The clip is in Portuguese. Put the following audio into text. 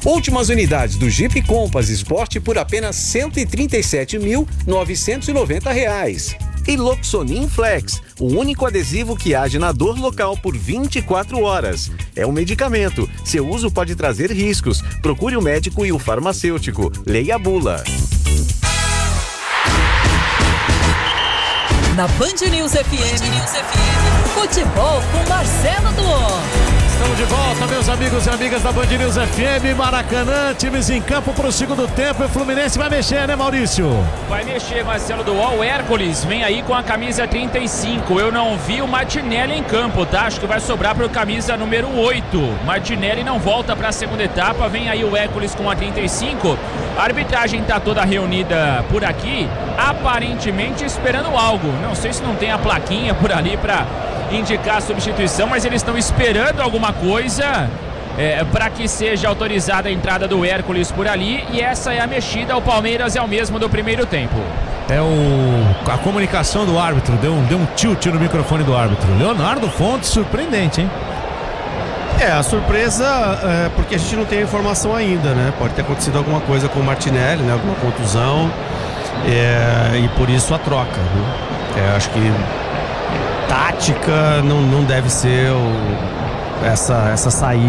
Últimas unidades do Jeep Compass Sport por apenas R$ 137.990. E Loxonin Flex, o único adesivo que age na dor local por 24 horas. É um medicamento. Seu uso pode trazer riscos. Procure o médico e o farmacêutico. Leia a bula. Na Band News FM, futebol com Marcelo Duó. Estamos de volta, meus amigos e amigas da Band News FM, Maracanã, times em campo para o segundo tempo e o Fluminense vai mexer, né, Maurício? Vai mexer, Marcelo Duó. O Hércules vem aí com a camisa 35. Eu não vi o Martinelli em campo, tá? Acho que vai sobrar para o camisa número 8. Martinelli não volta para a segunda etapa, vem aí o Hércules com a 35. A arbitragem tá toda reunida por aqui, aparentemente esperando algo. Não sei se não tem a plaquinha por ali para indicar a substituição, mas eles estão esperando alguma coisa para que seja autorizada a entrada do Hércules por ali, e essa é a mexida. O Palmeiras é o mesmo do primeiro tempo. A comunicação do árbitro deu um tilt no microfone do árbitro. Leonardo Fontes, surpreendente, hein? A surpresa é porque a gente não tem a informação ainda, né? Pode ter acontecido alguma coisa com o Martinelli, né? Alguma contusão, e por isso a troca, né? Acho que tática não deve ser essa saída